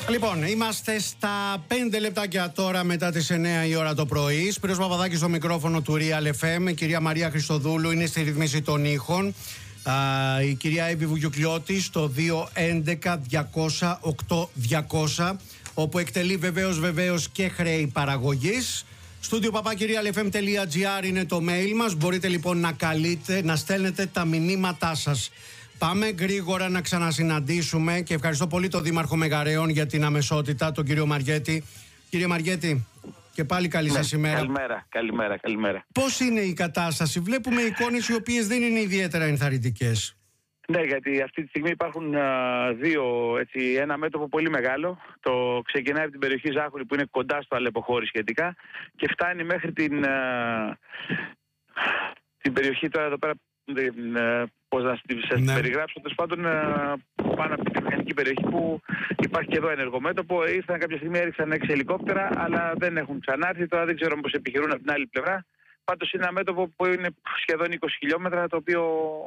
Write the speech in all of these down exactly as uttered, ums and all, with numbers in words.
Λοιπόν, είμαστε στα πέντε λεπτάκια τώρα μετά τις εννιά η ώρα το πρωί. Σπύρος Παπαδάκης στο μικρόφωνο του Real εφ εμ. Η κυρία Μαρία Χριστοδούλου είναι στη ρυθμίση των ήχων. Α, η κυρία Εύη Βουγιουκλιώτη στο δύο έντεκα διακόσια οκτώ διακόσια, όπου εκτελεί βεβαίως βεβαίως και χρέη παραγωγής. Στούντιο παπάκι real f m τελεία g r είναι το mail μας. Μπορείτε λοιπόν να καλείτε, να στέλνετε τα μηνύματά σας. Πάμε γρήγορα να ξανασυναντήσουμε και ευχαριστώ πολύ τον Δήμαρχο Μεγαρέων για την αμεσότητα, τον κύριο Μαριέτη. Κύριε Μαριέτη, και πάλι καλή ναι, σας ημέρα. Καλημέρα, καλημέρα, καλημέρα. Πώς είναι η κατάσταση? Βλέπουμε εικόνες οι οποίες δεν είναι ιδιαίτερα ενθαρρυντικές. Ναι, γιατί αυτή τη στιγμή υπάρχουν α, δύο, έτσι, ένα μέτωπο πολύ μεγάλο. Το ξεκινάει από την περιοχή Ζάχουρη που είναι κοντά στο Αλεποχώρι σχετικά και φτάνει μέχρι την, α, την περιοχή τώρα εδώ πέρα. Την, α, πώς να σας ναι. περιγράψω, τέλος πάντων πάνω από την μηχανική περιοχή που υπάρχει και εδώ ενεργό μέτωπο. Ήρθαν κάποια στιγμή, έριξαν έξι ελικόπτερα, αλλά δεν έχουν ξανάρθει. Τώρα δεν ξέρω πώς επιχειρούν από την άλλη πλευρά. Πάντως είναι ένα μέτωπο που είναι σχεδόν είκοσι χιλιόμετρα, το οποίο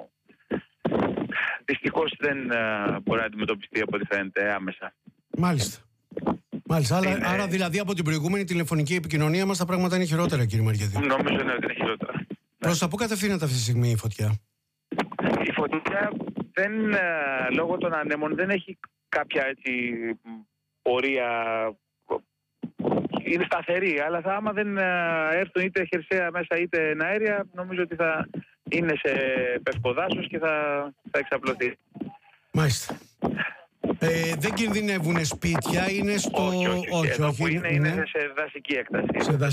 δυστυχώς δεν uh, μπορεί να αντιμετωπιστεί από ό,τι φαίνεται άμεσα. Μάλιστα. Μάλιστα. Άρα, είναι... άρα δηλαδή από την προηγούμενη τηλεφωνική επικοινωνία μας τα πράγματα είναι χειρότερα, κύριε Μαριέτη. Νομίζω ναι, ότι είναι χειρότερα. Προς τα πού κατευθύνεται αυτή τη στιγμή η φωτιά? Η φωτιά δεν, uh, λόγω των ανέμων δεν έχει κάποια έτσι πορεία. Είναι σταθερή, αλλά θα, άμα δεν uh, έρθουν είτε χερσαία μέσα είτε αέρια, νομίζω ότι θα είναι σε πευκοδάσος και θα, θα εξαπλωθεί. Μάλιστα. Ε, δεν κινδυνεύουν σπίτια, είναι στο... Όχι, όχι. όχι, Εδώ όχι που είναι, είναι, είναι σε δασική έκταση. Σε